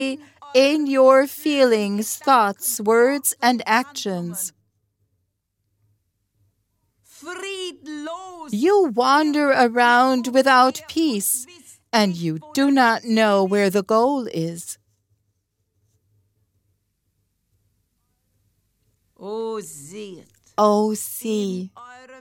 in your feelings, thoughts, words, and actions. You wander around without peace, and you do not know where the goal is. Oh, see,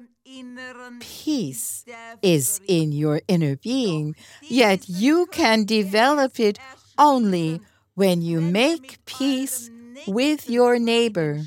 peace is in your inner being, yet you can develop it only when you make peace with your neighbor.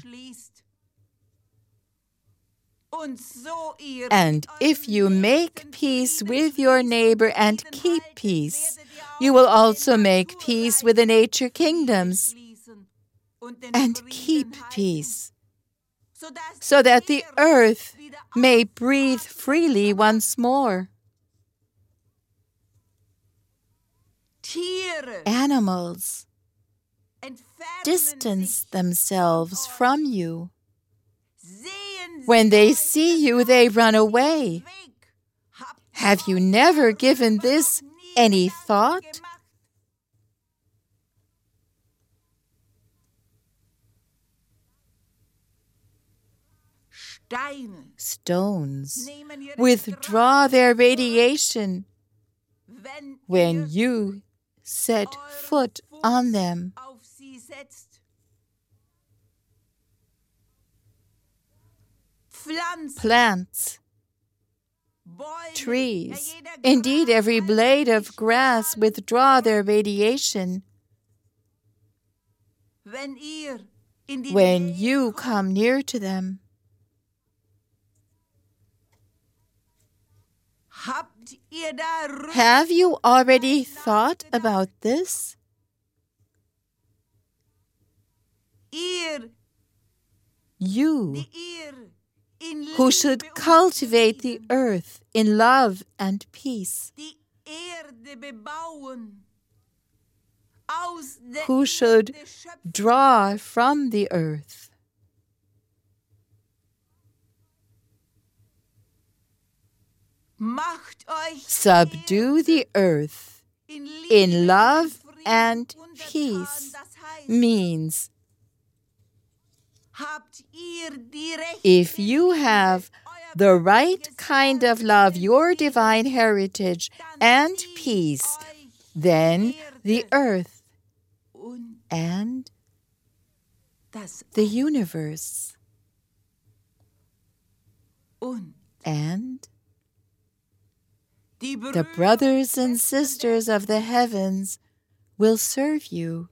And if you make peace with your neighbor and keep peace, you will also make peace with the nature kingdoms and keep peace, so that the earth may breathe freely once more. Animals distance themselves from you. When they see you, they run away. Have you never given this any thought? Stones withdraw their radiation when you set foot on them. Plants, trees, indeed every blade of grass withdraw their radiation. When you come near to them. Have you already thought about this? You, who should cultivate the earth in love and peace, who should draw from the earth. Subdue the earth in love and peace means if you have the right kind of love, your divine heritage and peace, then the earth and the universe and the brothers and sisters of the heavens will serve you.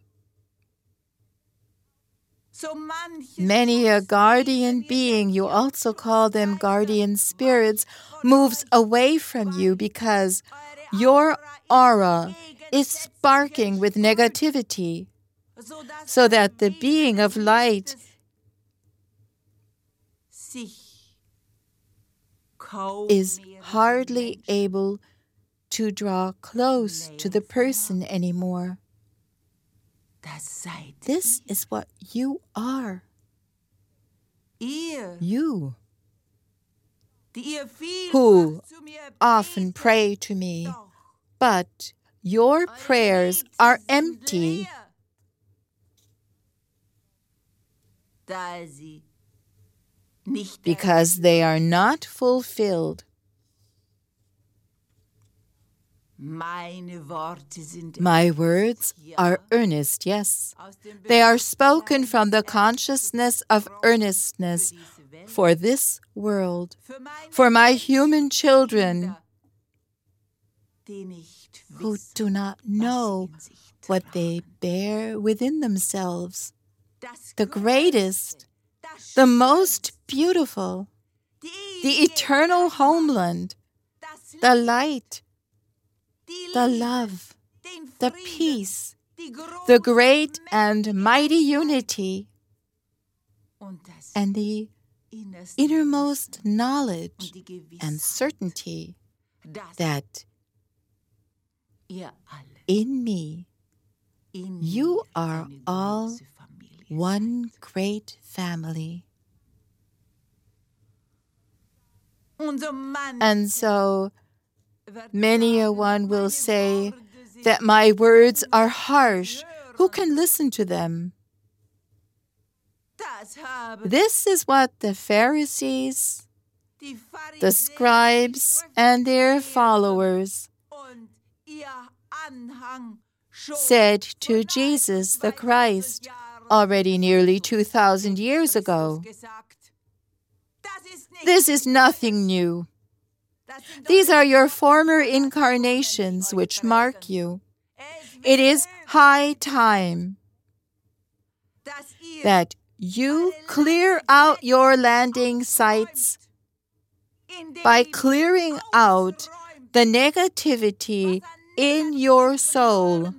Many a guardian being, you also call them guardian spirits, moves away from you because your aura is sparking with negativity, so that the being of light is hardly able to draw close to the person anymore. This is what you are. You, who often pray to me, but your prayers are empty. Because they are not fulfilled. My words are earnest, yes. They are spoken from the consciousness of earnestness for this world, for my human children who do not know what they bear within themselves. The greatest, the most beautiful, the eternal homeland, the light, the love, the peace, the great and mighty unity, and the innermost knowledge and certainty that in me you are all one great family. And so many a one will say that my words are harsh, who can listen to them? This is what the Pharisees, the scribes, and their followers said to Jesus the Christ already nearly 2,000 years ago. This is nothing new. These are your former incarnations which mark you. It is high time that you clear out your landing sites by clearing out the negativity in your soul,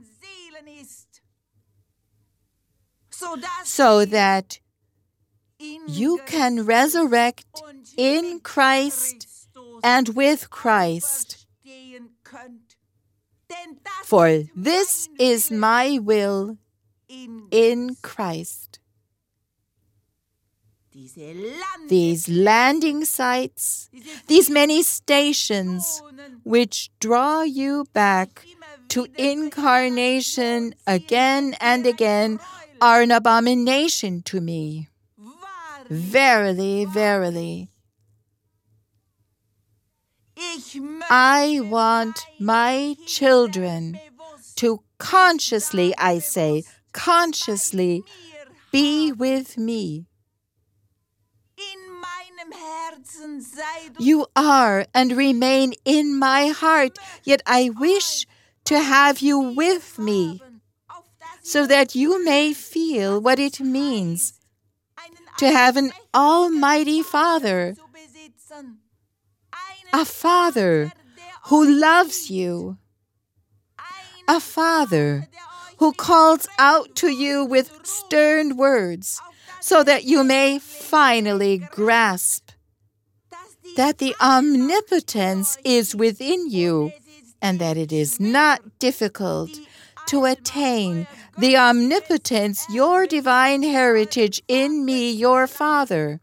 so that you can resurrect in Christ and with Christ. For this is my will in Christ. These landing sites, these many stations which draw you back to incarnation again and again, are an abomination to me. Verily, verily, I want my children to consciously, I say, consciously be with me. You are and remain in my heart, yet I wish to have you with me, so that you may feel what it means to have an Almighty Father, a Father who loves you, a Father who calls out to you with stern words, so that you may finally grasp that the omnipotence is within you, and that it is not difficult to attain the omnipotence, your divine heritage in me, your Father.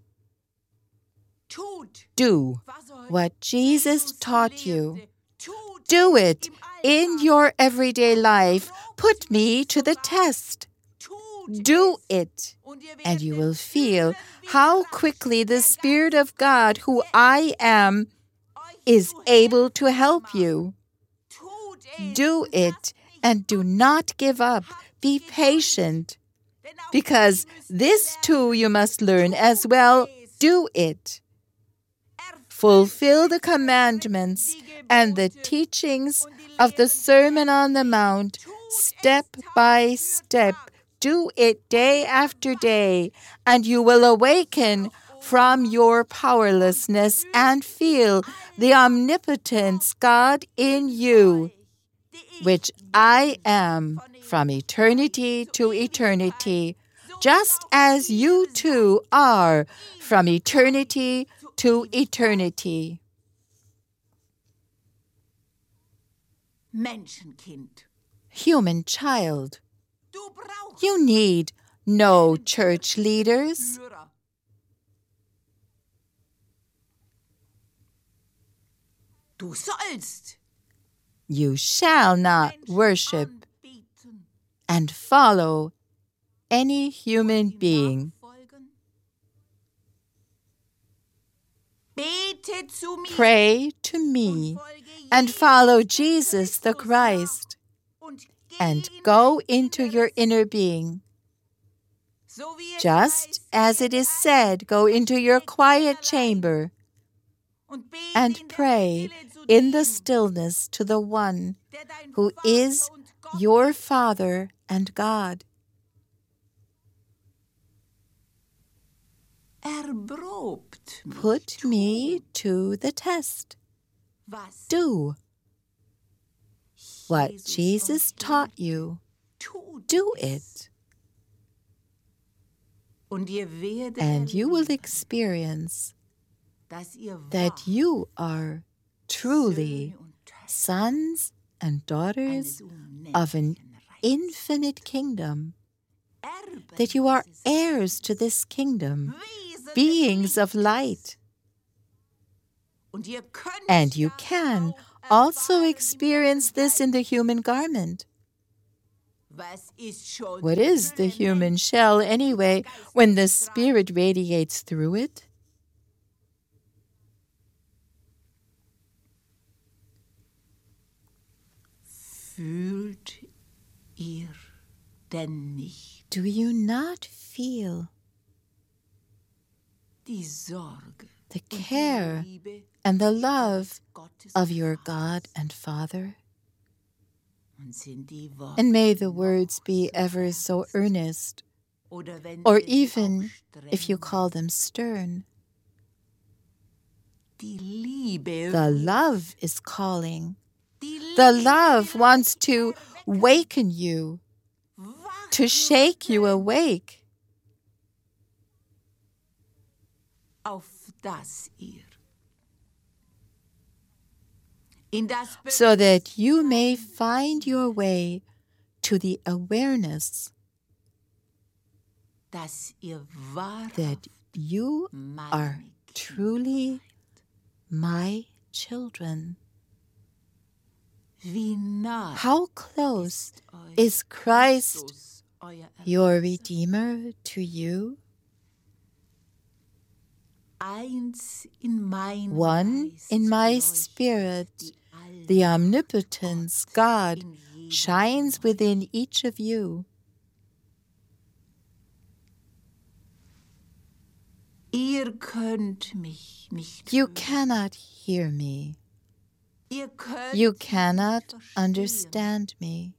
Do what Jesus taught you. Do it in your everyday life. Put me to the test. Do it, and you will feel how quickly the Spirit of God, who I am, is able to help you. Do it, and do not give up. Be patient, because this too you must learn as well. Do it. Fulfill the commandments and the teachings of the Sermon on the Mount, step by step. Do it day after day, and you will awaken from your powerlessness and feel the omnipotence God in you, which I am from eternity to eternity, just as you too are from eternity to eternity. Menschenkind. Human child. You need no church leaders. Du sollst. You shall not worship and follow any human being. Pray to me and follow Jesus the Christ, and go into your inner being. Just as it is said, go into your quiet chamber and pray in the stillness to the one who is your Father and God. Put me to the test. Do what Jesus taught you. Do it. And you will experience that you are truly sons and daughters of an infinite kingdom, that you are heirs to this kingdom, beings of light. And you can also experience this in the human garment, What is the human shell anyway when the spirit radiates through it? Fühlt ihr denn nicht Do you not feel die Sorge the care and the love of your God and Father? und sind die Worte, And may the words be ever so earnest, oder wenn or ihr sie even auch if you streng, call them stern. die Liebe, The love is calling. die The Liebe love will wants euch to erwecken. waken you, to shake you awake, Auf dass ihr in das so that you may find your way to the awareness dass ihr wahrhaft that you are meine truly my children. Wie nah How close ist euch is Christ, Christus, euer your Redeemer, to you? Eins in mein One Geist in my leuchtet spirit, die All- the omnipotence God in jedem shines von euch. within each of you. Ihr könnt mich nicht You hören. cannot hear me. Ihr könnt You mich cannot nicht verstehen. understand me.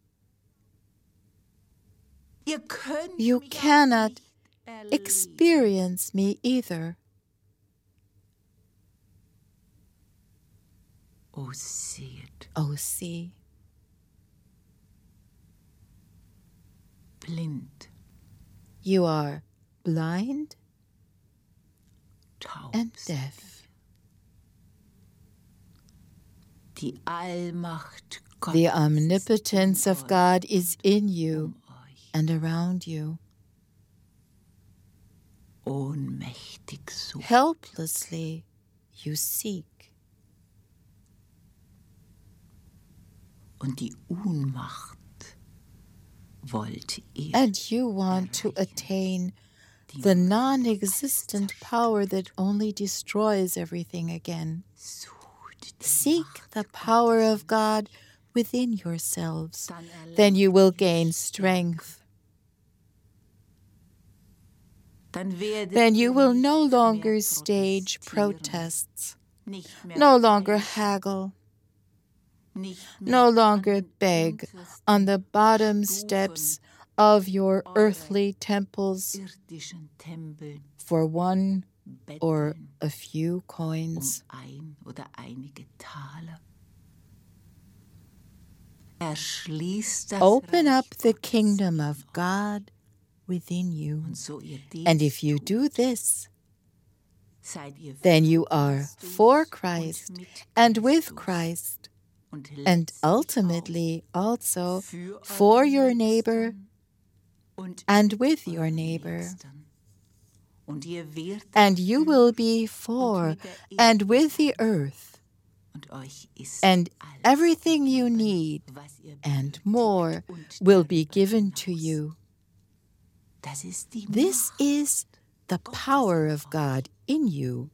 Ihr könnt You mich auch cannot nicht erleben. experience me either. Oh, seht, Oh, see, blind, you are blind taub, and deaf. Die Allmacht Gottes The omnipotence of God is in you euch, and around you. ohnmächtig sucht. Helplessly you seek, Und die Ohnmacht wollt ihr. and you want to attain the non-existent power that only destroys everything again. Sucht die Seek Macht the power of God within yourselves. dann erlangt Then you will ihr gain Stärke. strength. Dann werdet Then you ihr will nicht no mehr longer stage protestieren, protests, nicht mehr no longer feilschen, haggle, nicht mehr no an longer den beg untersten on the bottom Stufen steps of your earthly temples irdischen Tempeln for one or betteln a few coins. ein oder einige Taler. Erschließt das Open Reich up the Gottes kingdom in of euch. God within you. Und so ihr dies And if you tut, do this, seid ihr then für you are Christus for und Christ mit and with Christus Christ, und and letztlich ultimately auch also für for euren your neighbor Nächsten und and mit with your euren neighbor. Nächsten. Und ihr werdet And you für will be und for mit der and Erde with the sein. earth, Und euch ist and alles everything you gegeben, need was ihr and benötigt more und will be darüber given to hinaus. you. Das ist die This Macht is the Gottes power in of euch. God in you.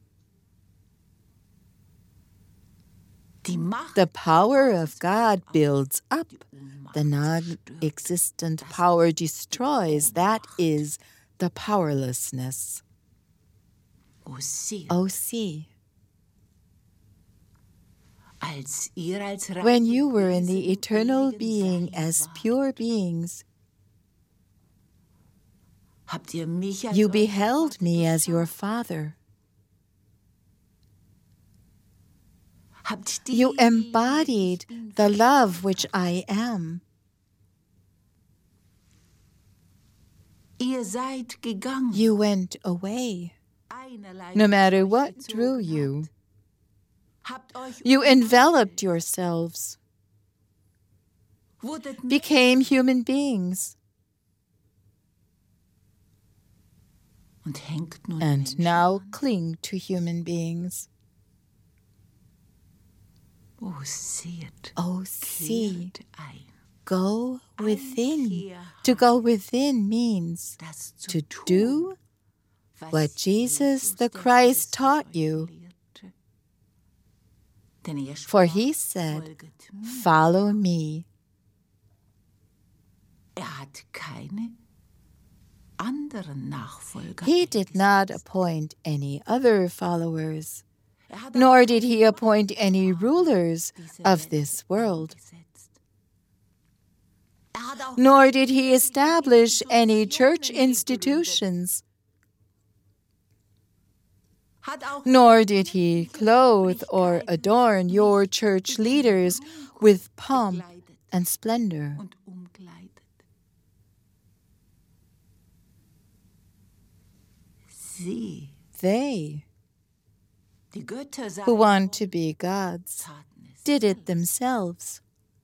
Die Macht The power Gottes of God baut auf, builds up. die Ohnmacht The zerstört. non-existent Das power ist die destroys. That Ohnmacht. is the powerlessness. Oh, seht, Oh, see, als ihr als when reine you were in Wesen the im eternal ewigen being Sein as wart, pure beings, habt ihr mich als you euren beheld Vater me as your geschaut. Father. Habt die You Liebe, die ich embodied bin, the love which I am. Ihr seid gegangen, You went away, einerlei no matter euch what gezogen drew you. habt euch You umwandelt, enveloped yourselves, wurdet became human beings, und hängt nun and Menschen now an. cling to human beings. Oh, seht, Oh, see, kehrt ein. go within. To go within means das zu to tun, do was what Jesus the der Christ Christus taught euch you. lehrte. Denn er For sprach, he said, folget mir. "Follow me." Hat keine anderen Nachfolger. He did not appoint any other followers, hat nor did he appoint any rulers of this world, eingesetzt. Hat auch nor did he establish any church institutions, hat auch nor did he clothe or adorn your church leaders with pomp gekleidet and splendor. und umkleidet. Sie, They, die Götter who seien want to be gods, taten es. did it themselves.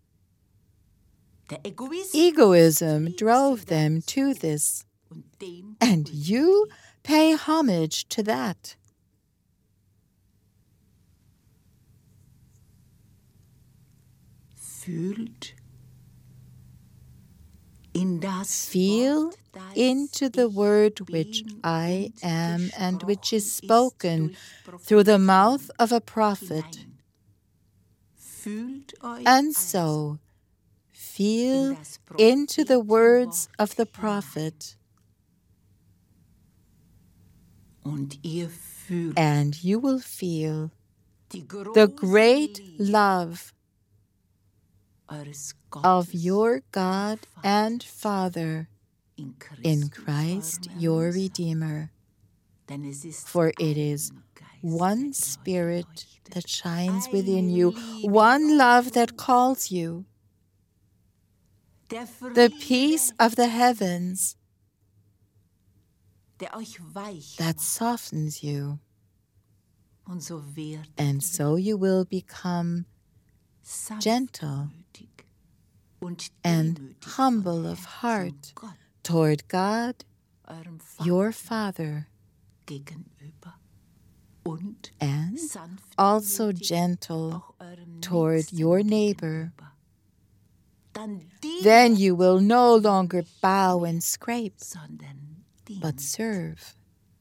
Der Egoismus Egoism drove them to this, und dem and you pay homage to that. fühlt in das Feel Wort, das into the ich word which bin I und am and which is gesprochen spoken ist durch through the Propheten mouth of a prophet. hinein. Fühlt euch And also so, feel in das into the words Prophetenwort of the hinein. prophet, Und ihr fühlt and you will feel die the große great Liebe love eures of Gottes your God and Father in Christus, Christ eurem your Erlöser. Redeemer. Denn es ist For it is ein Geist, one der in euch Spirit leuchtet. that shines within Eine you, Liebe, one die love euch that ruft. calls you, Der the Friede, peace of the heavens der euch weich that macht. softens you. Und so werdet And so you will become gentle sanftmütig und and demütig humble von of Herzen heart Gott, toward God, eurem Vater, your Father, gegenüber. Und and sanftmütig also gentle auch eurem toward Nächsten your neighbor. gegenüber. Dann dient, Then you will no longer bow and scrape, sondern dient. but serve.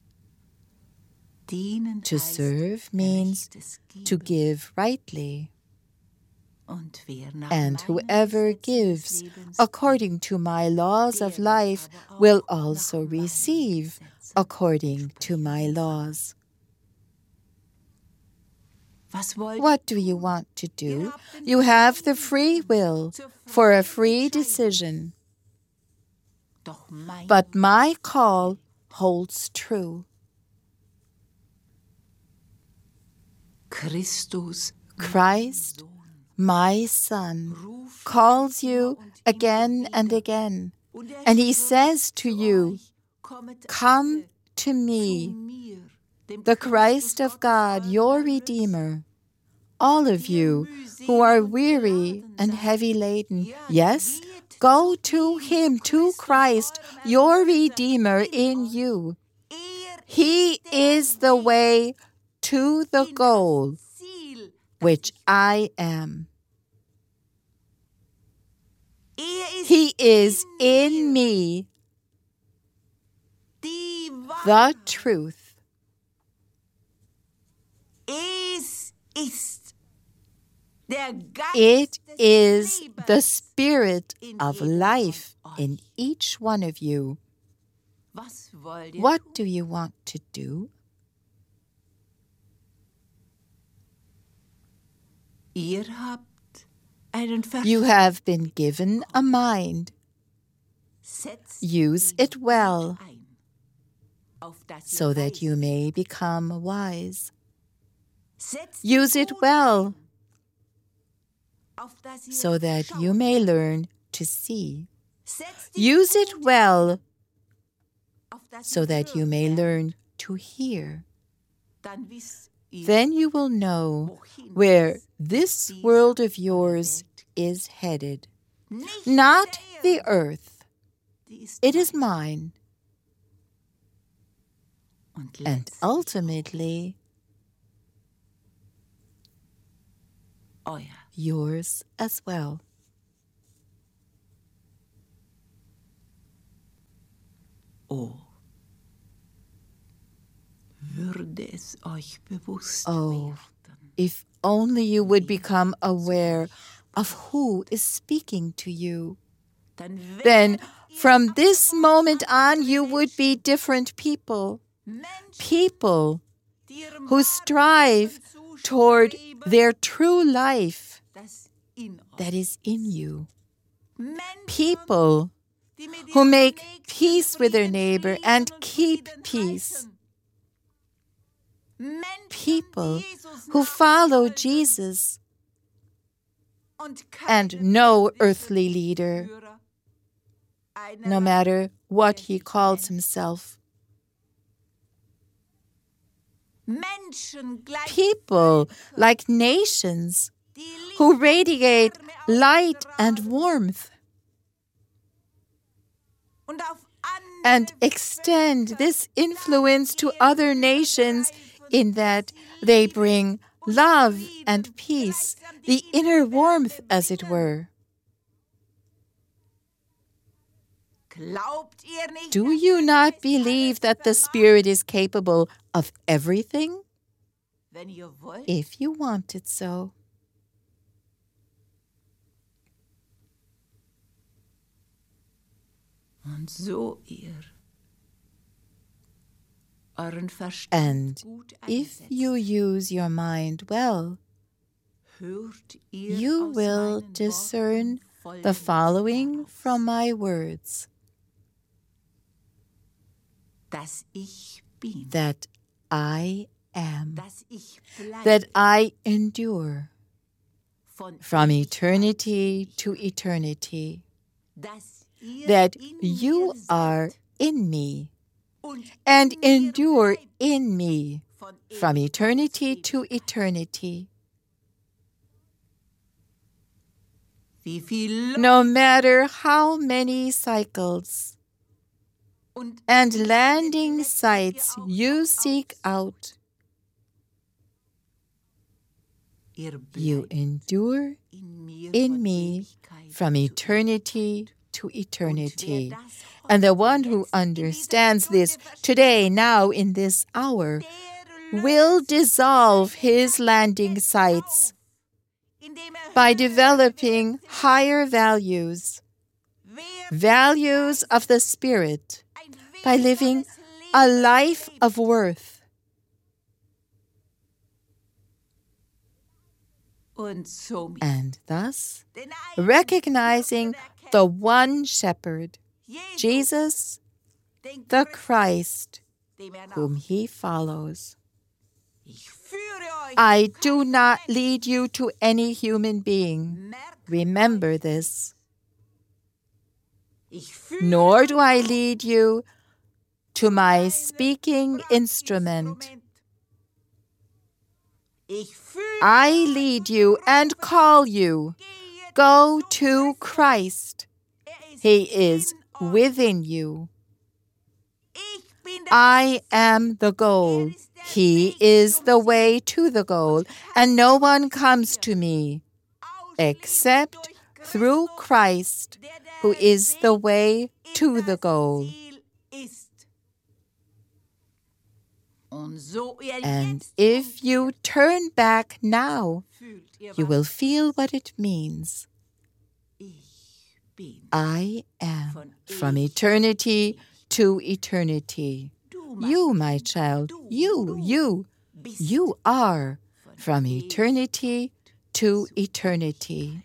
Dienen To heißt serve means Rechtes to geben. give rightly, Und wer nach and meinen whoever Gesetzen des gives Lebens according to my laws of der wird life aber auch will nach also meinen receive Gesetzen according to Sprechen my empfangen. laws. Was wollt What do you want to Ihr do? habt den You have the freien free Willen will zur for a freien free Entscheidung. decision, Doch mein but my call holds true. Christus, Christ, my Son, ruft calls euch you immer und again immer and wieder. again, Und and he spricht says to zu you, euch, kommet "Come alle to zu me, mir, dem the Christus Christ of Gottes, God, eurem your Erlöser, Redeemer, all of die ihr you mühselig who are und weary beladen and seid. heavy laden." Ja, Yes, geht go zu to ihm, him, zu to Christ, eurem your Erlöser, Redeemer in euch. you. Er He ist der is the Weg way to the in das goal, Ziel, das which ich I am. ist He is mir in me, die the Wahrheit. truth. Es ist der Geist It des is Lebens the spirit in of jedem life von euch. in each one of you. Was wollt ihr What tun? do you want to do? Ihr habt einen You Verstand. have been given a mind. Setzt Use ihn it well, gut ein, auf dass ihr so that you weise may become wise. Setzt ihn Use it gut well, ein, auf dass ihr so that you schauen may könnt. learn to see. Setzt ihn Use it gut well, ein, auf dass so ihr that you hören may werdet. learn to hear. Dann wisst ihr, Then you will know wohin where es this dieser world of eurer yours Welt is headed. nicht Not der the Erde, earth. die ist It is mein. mine. Und And letztlich ultimately euer. yours as well. Oh, würde es euch bewusst Oh, werden. if only you would become aware of who is speaking to you. Then from this moment on, you would be different people. People who strive toward their true life that is in you. People who make peace with their neighbor and keep peace. People who follow Jesus and no earthly leader, no matter what he calls himself. People like nations who radiate light and warmth and extend this influence to other nations in that they bring love and peace, the inner warmth, as it were. Do you not believe that the Spirit is capable of everything? If you want it so. Und so ihr euren Verstand And gut if einsetzt, you use your mind well, hört ihr you aus will meinen discern Worten the Folgendes following heraus, from my words, dass ich bin, that I am, dass ich bleibe, that I endure von from Ewigkeit eternity zu to eternity, dass ihr that in you mir seid are in me und and in mir endure bleibt in me von from Ewigkeit eternity zu to Ewigkeit. eternity. Wie viel No matter how many cycles und and Plätze landing ihr sites auch you noch seek aussucht, out, ihr you bleibt endure in mir in von me Ewigkeit from zu eternity to Und wer eternity. das And the heute one who jetzt in dieser understands Stunde this versteht, today, now, in this hour, der will löst dissolve seine his landing Gedanken sites auf, indem by höhere developing Werte higher values, Wer values of the Spirit, ein by living wertvolles a Leben life lebt. of worth. Und somit And thus, den einen recognizing Hirten the erkennt, one shepherd, Jesus, Jesus, den the Christus, Christ, dem whom nachfolgt. he follows. Ich führe euch I do keinen not Menschen. lead you to any human being. Merkt Remember euch this. Ich führe Nor do I euch lead you to my meinem speaking instrument. Sprachinstrument. Ich führe I euch lead und you and rufe call euch, you. gehet Go zu to Christus. Christ. Ist He is in euch. within you. Ich bin der I am the goal. ist der He Weg is zum the Ziel. way to the goal, and no one comes to me Ausschließlich except durch through Christus, Christ, der der who is the Weg way in to the das goal. Ziel ist. Und so ihr And jetzt if you umkehrt, turn back now, fühlt ihr, you was will es feel heißt. what it means. Ich bin I am von from Ewigkeit eternity to eternity. Du, mein You, my Kind, child, du you bist you are von from eternity to eternity.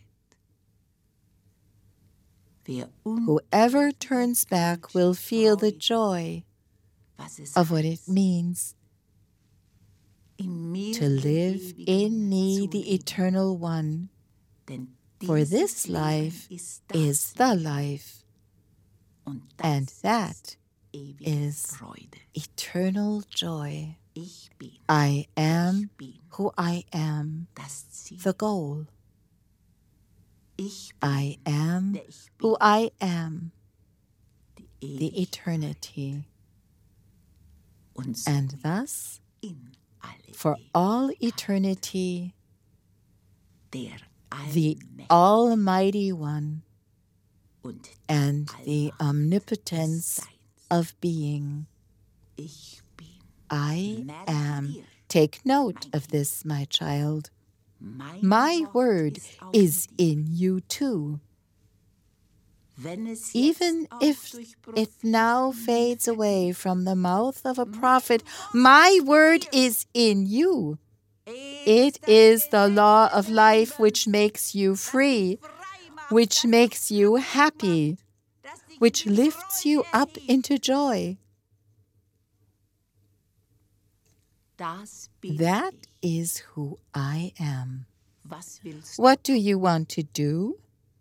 Wer Whoever turns back will feel the joy was es of what it heißt, means in mir to den live Ewigen in me, zu the leben. eternal one. Denn For dieses this Leben life ist is das the Leben. life, Und and das that ewige is Freude. eternal joy. Ich bin, I am ich bin who I am, das Ziel. the goal. Ich bin, I am der ich bin, who I am, die the Ewigkeit. eternity. Und so And thus, in alle for Ewigkeit. all eternity, Der the Allmächtige Almighty One und and the Allmacht des omnipotence Seins of being. Ich bin. I am. Take note of this, my child. My word is in you too. Even if it now fades away from the mouth of a prophet, my word is in you. It is the law of life which makes you free, which makes you happy, which lifts you up into joy. That is who I am. What do you want to do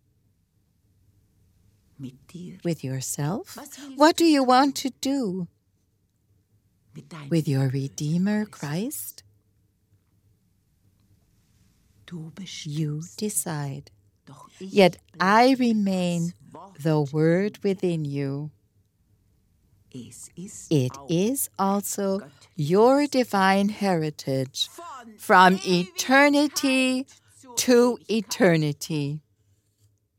with yourself? What do you want to do with your Redeemer, Christ? You decide. Yet I remain the Word within you. It is also your divine heritage from eternity to eternity.